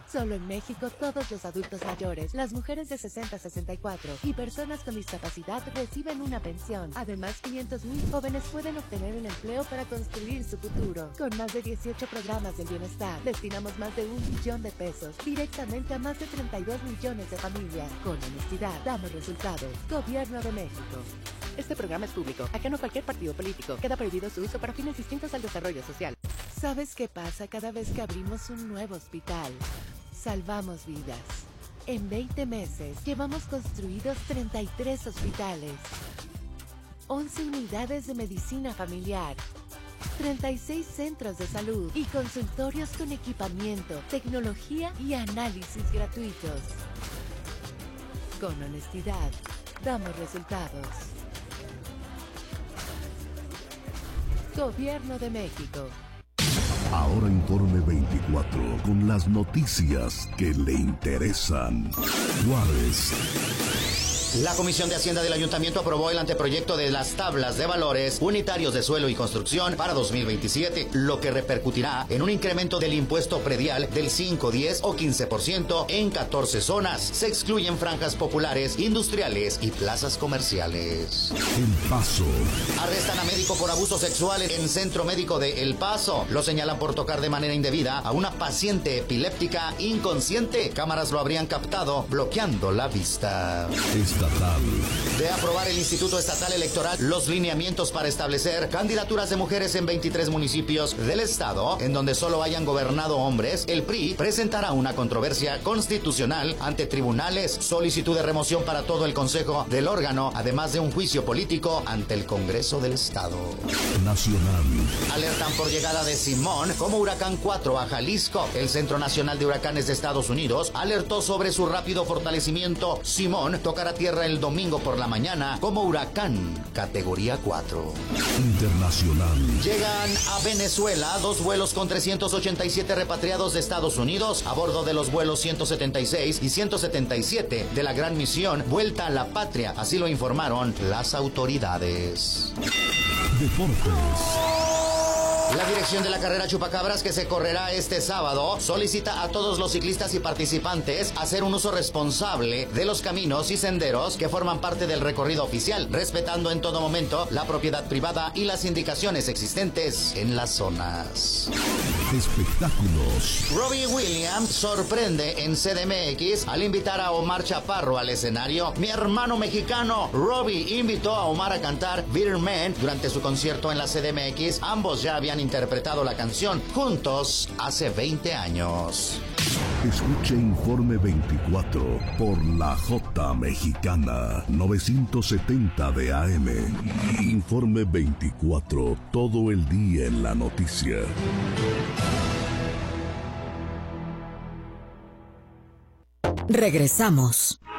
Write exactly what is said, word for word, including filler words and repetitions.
Solo en México, todos los adultos mayores, las mujeres de sesenta a sesenta y cuatro y personas con discapacidad reciben una pensión. Además, quinientos mil jóvenes pueden obtener un empleo para construir su futuro. Con más de dieciocho programas del bienestar, destinamos más de un billón de pesos directamente a más de treinta y dos millones de familias. Con honestidad, damos resultados. Gobierno de México. Este programa es público, ajeno a cualquier partido político. Queda prohibido su uso para fines distintos al desarrollo social. ¿Sabes qué pasa cada vez que abrimos un nuevo hospital? Salvamos vidas. En veinte meses, llevamos construidos treinta y tres hospitales, once unidades de medicina familiar, treinta y seis centros de salud y consultorios con equipamiento, tecnología y análisis gratuitos. Con honestidad, damos resultados. Gobierno de México. Ahora Informe veinticuatro, con las noticias que le interesan. Juárez. La Comisión de Hacienda del Ayuntamiento aprobó el anteproyecto de las tablas de valores unitarios de suelo y construcción para dos mil veintisiete, lo que repercutirá en un incremento del impuesto predial del cinco, diez o quince por ciento en catorce zonas. Se excluyen franjas populares, industriales y plazas comerciales. El Paso. Arrestan a médico por abuso sexual en Centro Médico de El Paso. Lo señalan por tocar de manera indebida a una paciente epiléptica inconsciente. Cámaras lo habrían captado, bloqueando la vista. Estatal. De aprobar el Instituto Estatal Electoral los lineamientos para establecer candidaturas de mujeres en veintitrés municipios del estado, en donde solo hayan gobernado hombres, el P R I presentará una controversia constitucional ante tribunales, solicitud de remoción para todo el consejo del órgano, además de un juicio político ante el Congreso del Estado. Nacional. Alertan por llegada de Simón como huracán cuatro a Jalisco. El Centro Nacional de Huracanes de Estados Unidos alertó sobre su rápido fortalecimiento. Simón tocará tierra el domingo por la mañana como huracán categoría cuatro. Internacional. Llegan a Venezuela dos vuelos con trescientos ochenta y siete repatriados de Estados Unidos a bordo de los vuelos ciento setenta y seis y ciento setenta y siete de la Gran Misión Vuelta a la Patria, así lo informaron las autoridades. Deportes. La dirección de la carrera Chupacabras, que se correrá este sábado, solicita a todos los ciclistas y participantes hacer un uso responsable de los caminos y senderos que forman parte del recorrido oficial, respetando en todo momento la propiedad privada y las indicaciones existentes en las zonas. Espectáculos. Robbie Williams sorprende en C D M X al invitar a Omar Chaparro al escenario. Mi hermano mexicano Robbie invitó a Omar a cantar Bitter Man durante su concierto en la C D M X. Ambos ya habían interpretado la canción juntos hace veinte años. Escuche Informe veinticuatro por la J Mexicana novecientos setenta de A M. Informe veinticuatro, todo el día en la noticia. Regresamos.